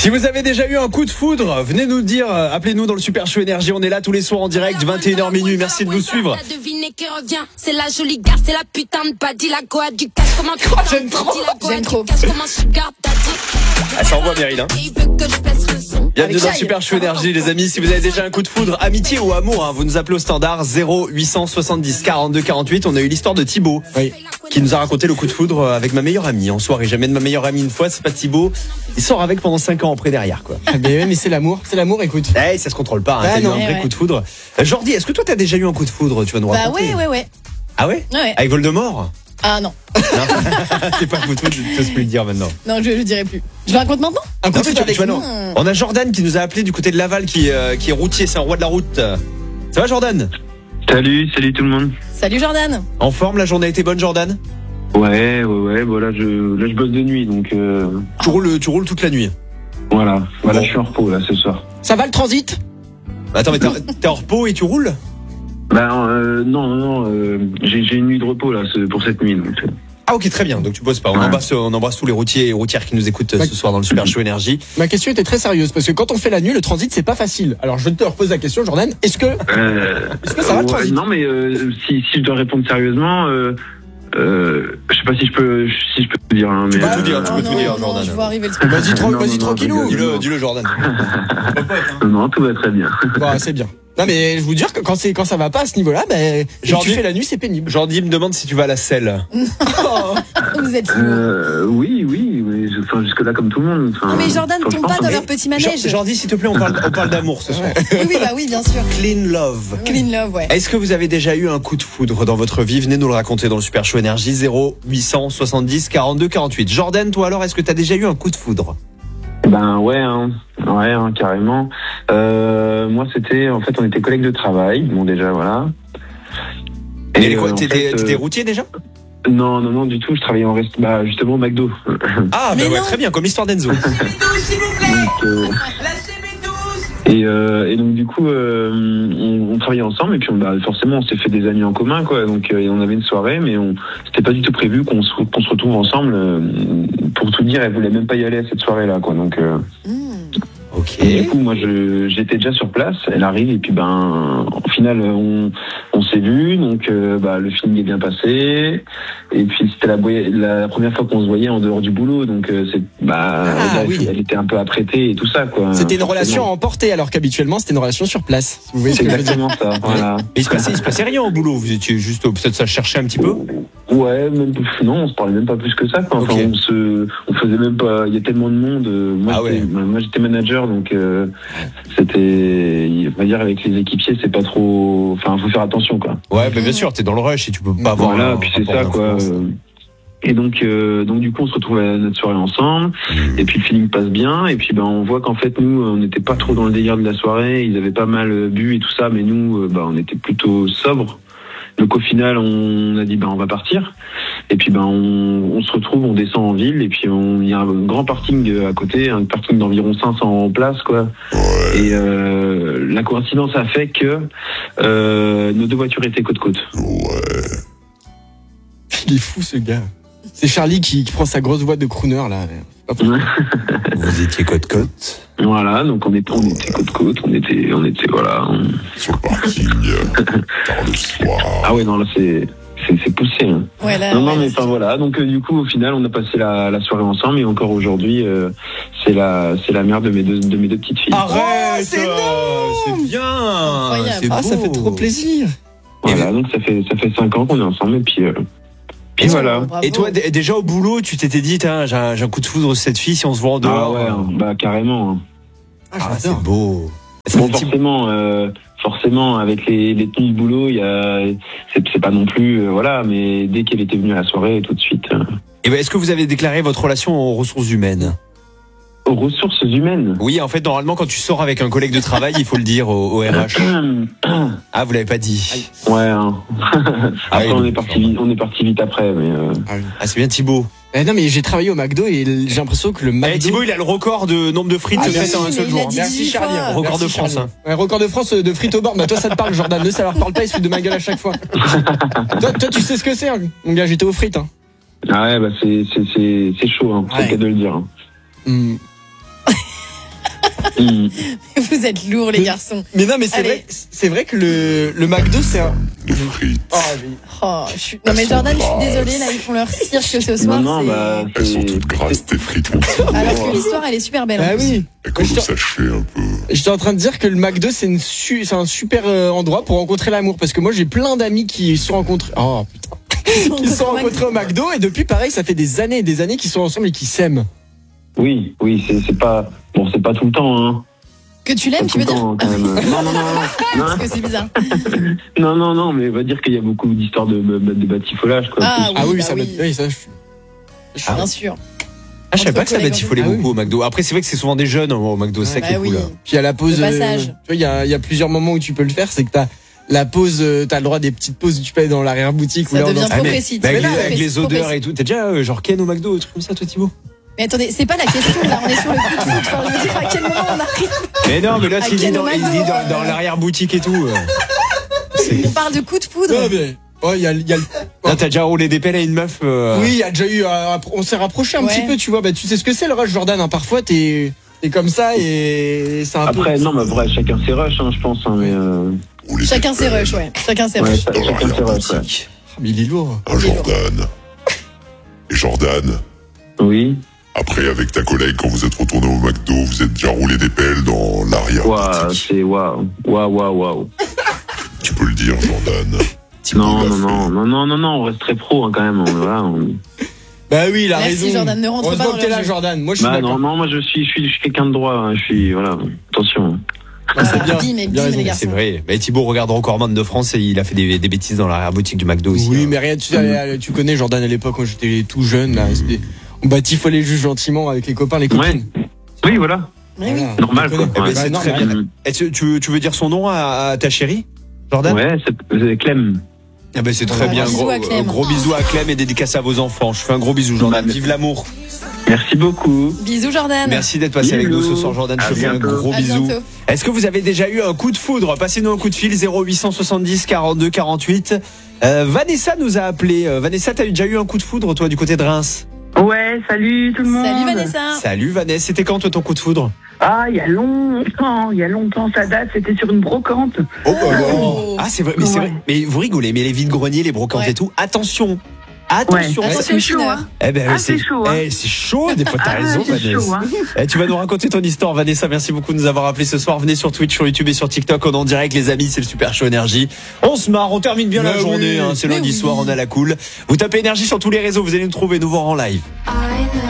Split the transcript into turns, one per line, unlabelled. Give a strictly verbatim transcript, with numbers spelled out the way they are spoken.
Si vous avez déjà eu un coup de foudre, venez nous le dire, appelez-nous dans le Super Show Énergie, on est là tous les soirs en direct, vingt et une heures minuit, merci de nous suivre.
C'est la jolie gare, c'est la putain de badie, la goa du cash, comment tu
oh, j'aime trop, j'aime trop.
Ah, ça envoie Meryl, hein. Bienvenue dans le Super Show Énergie, les amis. Si vous avez déjà un coup de foudre, amitié ou amour, hein, vous nous appelez au standard zéro huit cent soixante-dix quarante-deux quarante-huit. On a eu l'histoire de Thibaut, oui, qui nous a raconté le coup de foudre avec ma meilleure amie en soirée. J'amène ma meilleure amie une fois, c'est pas Thibaut. Il sort avec pendant cinq ans après derrière, quoi.
Mais, mais c'est l'amour, c'est l'amour, écoute.
Eh, ça se contrôle pas, hein.
Bah,
T'as
non,
eu un vrai
ouais.
coup de foudre. Euh, Jordi, est-ce que toi t'as déjà eu un coup de foudre? Tu vas nous raconter.
Bah ouais, ouais, ouais.
Ah ouais,
ouais.
Avec Voldemort?
Ah non.
Non. C'est pas un coup de foudre, je peux plus le dire maintenant.
Non, je, je dirais plus. Je le raconte maintenant?
Un coup
non,
de foudre avec non. On a Jordan qui nous a appelé du côté de Laval, qui, euh, qui est routier, c'est un roi de la route. Ça va Jordan?
Salut, salut tout le monde.
Salut Jordan.
En forme, la journée a été bonne Jordan?
Ouais, ouais, ouais, bon là je, là, je bosse de nuit donc... Euh...
Tu, roules, tu roules toute la nuit?
Voilà, voilà,
bon.
Je suis en repos là ce soir.
Ça va le transit?
Attends, mais t'es, t'es en repos et tu roules?
Bah euh, non, non, non, euh, j'ai, j'ai une nuit de repos là pour cette nuit. Donc...
Ah ok, très bien, donc tu bosses pas. On, ouais. embrasse, on embrasse tous les routiers et routières qui nous écoutent Ma... ce soir dans le Super Show Énergie.
Ma question était très sérieuse, parce que quand on fait la nuit, le transit c'est pas facile. Alors je te repose la question Jordan, est-ce que,
euh,
est-ce que ça va
ouais,
le transit?
Non mais euh, si, si je dois répondre sérieusement... Euh... Euh, je sais pas si je peux, si je peux te dire. Hein, mais
tu peux
euh...
tout dire, tu
oh
peux
non,
tout dire,
non,
Jordan.
Je vois arriver le truc.
Vas-y, tra-
non,
vas-y
non,
tranquillou.
non,
dis-le, dis-le, Jordan.
Non, tout va très bien.
Bon, c'est bien. Non mais je vous dire que quand c'est quand ça va pas à ce niveau-là, ben quand tu fais la nuit c'est pénible.
Jordi me demande si tu vas à la selle.
Vous êtes
euh, oui, oui, oui. Enfin jusque là comme tout le monde. Enfin,
non mais Jordan
tombe
tombe pas dans leur petit manège.
Jordi, s'il te plaît, on parle, on parle d'amour ce soir.
Oui, oui, bah oui, bien sûr.
Clean love.
Clean love, ouais.
Est-ce que vous avez déjà eu un coup de foudre dans votre vie? Venez nous le raconter dans le Super Show Énergie zéro huit cent soixante-dix quarante-deux quarante-huit. Jordan, toi alors, est-ce que t'as déjà eu un coup de foudre?
Ben ouais, hein, ouais, hein, carrément. Euh, moi, c'était, en fait, on était collègues de travail. Bon, déjà, voilà.
Et, Et quoi, euh, t'étais, fait, t'étais
euh,
routier déjà?
Non, non, non, du tout. Je travaillais en rest, bah justement au McDo.
Ah, bah ouais, très bien, comme l'histoire d'Enzo.
Lâchez mes douches, s'il vous plaît.
Donc, euh,
Lâchez mes douches.
Et, euh, et donc du coup, euh, on, on travaillait ensemble et puis on, bah, forcément, on s'est fait des amis en commun, quoi. Donc, euh, on avait une soirée, mais on, c'était pas du tout prévu qu'on se, qu'on se retrouve ensemble. Euh, pour tout dire, elle voulait même pas y aller à cette soirée-là, quoi. Donc. Euh,
mmh.
Ok.
Et du coup, moi, je, j'étais déjà sur place. Elle arrive et puis, ben, au final, on, on s'est vu. Donc, euh, bah, le feeling est bien passé. Et puis, c'était la, la première fois qu'on se voyait en dehors du boulot. Donc, euh, c'est, bah,
ah,
elle,
oui.
elle était un peu apprêtée et tout ça, quoi.
C'était une relation emportée, alors qu'habituellement, c'était une relation sur place.
Vous voyez, c'est exactement ça. Voilà.
Et il se passait, il se passait rien au boulot. Vous étiez juste, peut-être ça cherchait un petit peu.
Ouais, même, non, on se parlait même pas plus que ça, quoi. Enfin, okay. on se, on faisait même pas, il y a tellement de monde. Moi, ah ouais. moi, j'étais manager, donc, euh, c'était, on va dire, avec les équipiers, c'est pas trop, enfin, faut faire attention, quoi.
Ouais, mais bien sûr, t'es dans le rush et tu peux pas avoir.
Voilà, un, puis c'est ça, quoi. Et donc, euh, donc du coup, on se retrouve à notre soirée ensemble. Et puis le feeling passe bien. Et puis, ben, on voit qu'en fait, nous, on n'était pas trop dans le délire de la soirée. Ils avaient pas mal bu et tout ça, mais nous, ben, on était plutôt sobres. Donc au final, on a dit ben on va partir. Et puis ben on, on se retrouve, on descend en ville et puis on il y a un grand parking à côté, un parking d'environ cinq cents places quoi. Ouais. Et euh, la coïncidence a fait que euh, nos deux voitures étaient côte côte.
Ouais. Il est fou ce gars. C'est Charlie qui, qui prend sa grosse voix de crooner là.
Vous étiez côte côte.
Voilà, donc on était, on était côte côte, on était, on était voilà. On...
Sur le parking, tard le soir.
Ah ouais, non là c'est, c'est, c'est poussé. Hein.
Ouais, là,
non non
ouais,
mais enfin voilà, donc euh, du coup au final on a passé la, la soirée ensemble et encore aujourd'hui euh, c'est la, c'est la mère de mes deux, de mes deux petites filles.
Arrête,
oh, c'est,
c'est bien.
C'est ah, beau. Ça fait trop plaisir.
Voilà, donc ça fait, ça fait cinq ans qu'on est ensemble et puis. Euh, Puis voilà.
Bravo.
Et toi, d- déjà au boulot, tu t'étais dit, j'ai un, j'ai un coup de foudre sur cette fille, si on se voit en dehors.
Ah ouais, hein, bah carrément.
Ah, ah c'est beau.
Bon, forcément, euh, forcément, avec les, les tenues de boulot, il y a, c'est, c'est pas non plus, euh, voilà, mais dès qu'elle était venue à la soirée, tout de suite. Euh...
Et ben, est-ce que vous avez déclaré votre relation aux ressources humaines?
Aux ressources humaines.
Oui, en fait, normalement, quand tu sors avec un collègue de travail, il faut le dire au, au R H. Ah, vous l'avez pas dit.
Ouais. Hein. Après,
ah oui,
on est parti vite, on est parti vite après, mais. Euh...
Ah, oui. Ah, c'est bien Thibaut.
Eh non, mais j'ai travaillé au McDo et j'ai l'impression que le McDo.
Eh, Thibaut, il a le record de nombre de frites
ah,
faites en un seul jour.
Merci Charlie.
Hein. Record
Merci,
de France. Hein.
Ouais, record de France de frites au bord. Bah toi, ça te parle, Jordan. Ne, ça leur parle pas. Ils se foutent de ma gueule à chaque fois. toi, toi, tu sais ce que c'est, hein. Mon gars. J'étais aux frites. Hein.
Ah ouais, bah c'est c'est c'est c'est chaud. Hein. C'est ouais. le cas de le dire. Hein.
Mm.
Mmh.
Vous êtes lourds, les garçons.
Mais non, mais c'est
Allez.
vrai, c'est vrai que le, le McDo, c'est un.
Les frites.
Oh, mais-
Oh, je suis... Non, mais Jordan, je suis désolée, là, ils font leur cirque ce soir.
Non, non,
c'est-
bah,
Elles sont
c'est-
toutes grasses, tes frites, mon petit.
Alors que l'histoire, elle est super belle. en
Ah
plus.
oui.
Et quand
Je
vous
te-
sachez un peu.
J'étais en train de dire que le McDo, c'est une su- c'est un super euh, endroit pour rencontrer l'amour. Parce que moi, j'ai plein d'amis qui se sont rencontrés. Oh, putain. Qui se sont rencontrés au McDo. Et depuis, pareil, ça fait des années et des années qu'ils sont ensemble et qu'ils s'aiment.
Oui, oui, c'est c'est pas. Bon, c'est pas tout le temps, hein.
Que tu
Pas
l'aimes,
tout
tu veux
le
dire?
temps, hein, quand même. Non, non, non, non.
Parce que c'est bizarre.
Non, non, non, mais on va dire qu'il y a beaucoup d'histoires de, de, de batifolage, quoi.
Ah,
Plus-
Ah oui,
bah
ça
oui.
va. Oui, ça, je- je-
Bien sûr.
Ah, je savais
Entre
pas que ça
collègues,
batifolait
ah oui.
beaucoup au McDo. Après, c'est vrai que c'est souvent des jeunes au McDo, c'est ça qui
Bah
est
oui.
cool.
Puis à la pause,
Le
euh,
passage.
tu vois, il y a, il y a plusieurs moments où tu peux le faire. C'est que t'as la pause, euh, t'as le droit des petites pauses où tu peux aller dans l'arrière-boutique.
Ça
ou là, on
devient
est en train-
trop
mais-
précis.
bah, avec,
Mais
les,
là,
avec
trop
les
précis,
odeurs
trop
et tout. T'as déjà euh, genre Ken au McDo, un truc comme ça, toi, Thibaut?
Mais attendez, c'est pas la question, là, on est sur le coup de foot. Enfin, je veux dire, à quel moment on arrive?
Mais non, mais là,
À
il dit
Ken au
dans, il
McDo,
dit dans,
euh.
dans l'arrière-boutique et tout. euh.
On parle de coup de foudre.
Non, mais. Oh, il y a, il y a le-
Là, t'as déjà roulé des pelles à une meuf. euh,
Oui, il y a déjà eu. euh, on s'est rapproché un
Ouais.
petit peu, tu vois. Bah, tu sais ce que c'est le rush, Jordan. Hein. Parfois, t'es es comme ça et c'est un
Après,
peu.
non, mais vrai, chacun ses rushs, hein, je pense, hein, mais. Euh...
Ou les
Chacun ses
épelles.
rushs, ouais. Chacun ses
Ouais,
rushs.
ça- chacun ses rushs, ouais.
Ah, mais il est lourd.
Un Jordan. Et Jordan,
Oui.
après, avec ta collègue, quand vous êtes retourné au McDo, vous êtes déjà roulé des pelles dans l'arrière.
Waouh, c'est waouh. Waouh, waouh, waouh.
Tu peux le dire, Jordan. Thibaut
Non,
l'a
non,
fait.
non, non, non, non, non, on reste très pro, hein, quand même. On, voilà, on...
Bah oui, il a
Merci,
raison.
Jordan, ne rentre
Heureusement
pas dans
que t'es
leur
là,
jeu.
Jordan. Moi, je suis
Bah,
d'accord.
non, non, moi, je suis, je suis, je suis quelqu'un de droit, hein, je suis, voilà, attention.
Ah, c'est bien.
Bim et
bien
bim,
raison.
les gars.
C'est vrai. Mais Thibaut regarde Recordman de France et il a fait des, des bêtises dans l'arrière-boutique du McDo aussi.
Oui,
hein.
mais rien, tu, sais, tu connais Jordan à l'époque quand j'étais tout jeune. Là, c'était- on batifolait juste gentiment avec les copains, les
Ouais.
copines.
Oui, voilà.
Mais oui.
Voilà,
Normal,
on connaît.
quoi.
Eh ben,
Ouais.
c'est
Bah,
très
normal.
bien. Est-ce que tu, tu veux dire son nom à, à ta chérie, Jordan?
Ouais, c'est c'est Clem.
Ah ben, c'est très
Ouais,
bien.
gros
Gros,
bisous à Clem.
euh, gros bisous à Clem et dédicace à vos enfants. Je fais un gros bisou, Jordan.
Bah,
Vive l'amour.
Merci beaucoup.
Bisous, Jordan.
Merci d'être passé avec nous ce
Bisous.
soir, Jordan. Je
À
te fais un
bientôt.
gros
À
bisou.
bientôt.
Est-ce que vous avez déjà eu un coup de foudre? Passez-nous un coup de fil zéro huit cent soixante-dix quarante-deux quarante-huit. Euh, Vanessa nous a appelé. Euh, Vanessa, t'as déjà eu un coup de foudre, toi, du côté de Reims?
Ouais, salut tout le monde.
Salut, Vanessa.
Salut Vanessa, c'était quand toi ton coup de foudre?
Ah, il y a longtemps, il y a longtemps, ça date, c'était sur une brocante.
Oh, bah,
Oh.
Ah c'est vrai, mais c'est
Ouais.
vrai. Mais vous rigolez, mais les vides-greniers, les brocantes
Ouais.
et tout, attention. Attention.
Ouais.
Attention
C'est
aux
chaud,
chineurs.
hein.
Eh ben,
Ah,
c'est
c'est chaud, hein.
eh, c'est chaud, des fois t'as
Ah,
raison,
c'est
Vanessa.
chaud, hein.
Eh, tu vas nous raconter ton histoire, Vanessa. Merci beaucoup de nous avoir appelé ce soir. Venez sur Twitch, sur YouTube et sur TikTok. On est en direct, les amis. C'est le Super Show Énergie. On se marre, on termine bien
Mais
la journée.
oui.
Hein. C'est
Mais
lundi
oui.
soir, on a la cool. Vous tapez Énergie sur tous les réseaux, vous allez nous trouver, nous voir en live.